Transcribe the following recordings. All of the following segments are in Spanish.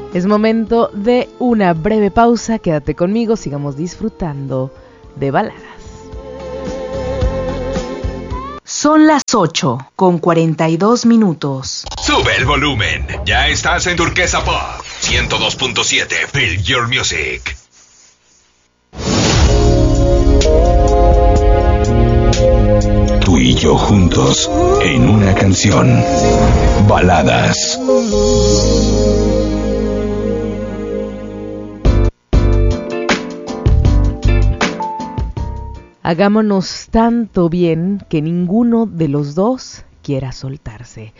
Es momento de una breve pausa, quédate conmigo, sigamos disfrutando de baladas. Son las 8:42. Sube el volumen, ya estás en Turquesa Pop 102.7, Feel Your Music. Tú y yo juntos en una canción. Baladas. Hagámonos tanto bien que ninguno de los dos quiera soltarse.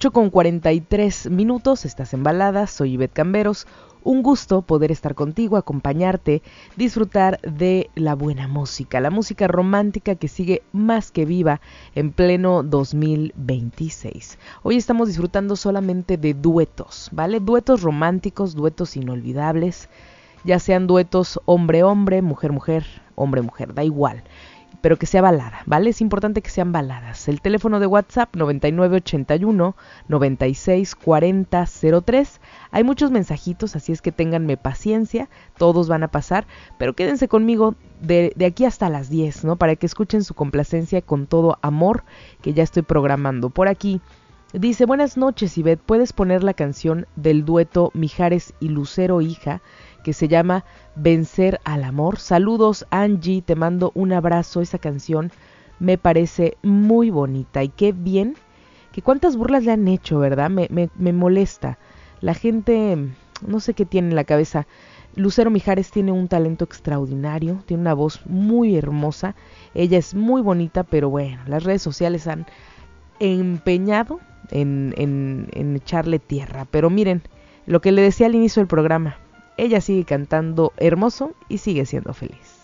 8:43, estás en Baladas, soy Ivette Camberos. Un gusto poder estar contigo, acompañarte, disfrutar de la buena música, la música romántica que sigue más que viva en pleno 2026. Hoy estamos disfrutando solamente de duetos, ¿vale? Duetos románticos, duetos inolvidables, ya sean duetos hombre-hombre, mujer-mujer, hombre-mujer, da igual, pero que sea balada, ¿vale? Es importante que sean baladas. El teléfono de WhatsApp 9981-964003. Hay muchos mensajitos, así es que ténganme paciencia, todos van a pasar, pero quédense conmigo de aquí hasta las 10, ¿no? Para que escuchen su complacencia con todo amor que ya estoy programando. Por aquí dice: buenas noches, Ivette, ¿puedes poner la canción del dueto Mijares y Lucero Hija, que se llama Vencer al Amor? Saludos, Angie, te mando un abrazo. Esa canción me parece muy bonita y qué bien, que cuántas burlas le han hecho, ¿verdad? Me molesta. La gente, no sé qué tiene en la cabeza. Lucero Mijares tiene un talento extraordinario, tiene una voz muy hermosa, ella es muy bonita, pero bueno, las redes sociales han empeñado en echarle tierra. Pero miren, lo que le decía al inicio del programa, ella sigue cantando hermoso y sigue siendo feliz.